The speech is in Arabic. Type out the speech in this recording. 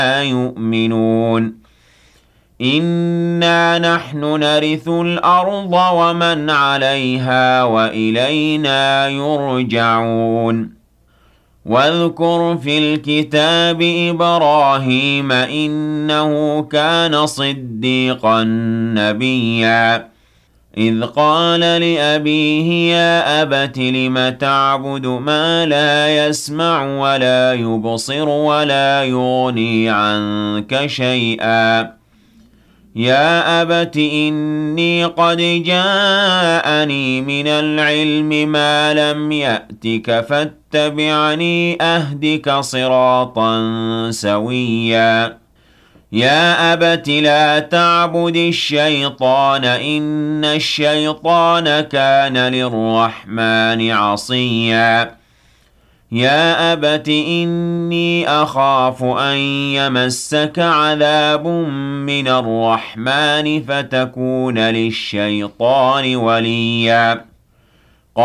يؤمنون إنا نحن نرث الأرض ومن عليها وإلينا يرجعون واذكر في الكتاب إبراهيم إنه كان صديقا نبيا إذ قال لأبيه يا أبت لم تعبد ما لا يسمع ولا يبصر ولا يغني عنك شيئا يا أبت إني قد جاءني من العلم ما لم يأتك فاتبعني أهدك صراطا سويا يا أبت لا تعبد الشيطان إن الشيطان كان للرحمن عصيا يا أبت إني أخاف أن يمسك عذاب من الرحمن فتكون للشيطان وليا